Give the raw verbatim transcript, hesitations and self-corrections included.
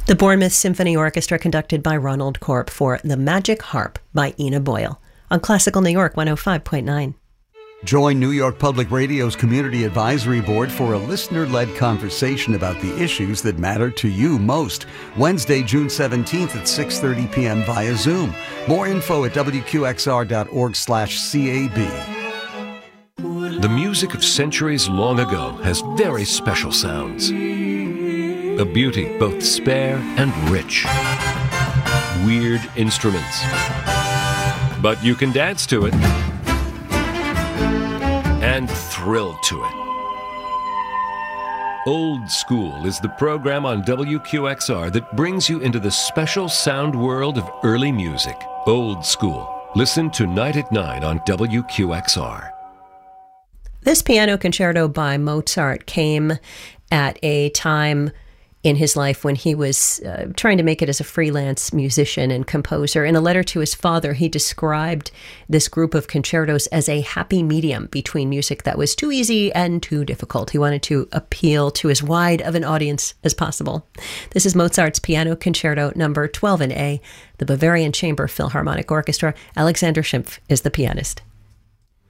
The Bournemouth Symphony Orchestra conducted by Ronald Korp for The Magic Harp by Ina Boyle on Classical New York one oh five point nine. Join New York Public Radio's Community Advisory Board for a listener-led conversation about the issues that matter to you most. Wednesday, June seventeenth at six thirty p.m. via Zoom. More info at w q x r dot org slash c a b. The music of centuries long ago has very special sounds. A beauty both spare and rich. Weird instruments. But you can dance to it and thrill to it. Old School is the program on W Q X R that brings you into the special sound world of early music. Old School. Listen tonight at nine on W Q X R. This piano concerto by Mozart came at a time in his life when he was uh, trying to make it as a freelance musician and composer. In a letter to his father, he described this group of concertos as a happy medium between music that was too easy and too difficult. He wanted to appeal to as wide of an audience as possible. This is Mozart's Piano Concerto number twelve in A, the Bavarian Chamber Philharmonic Orchestra. Alexander Schimpf is the pianist.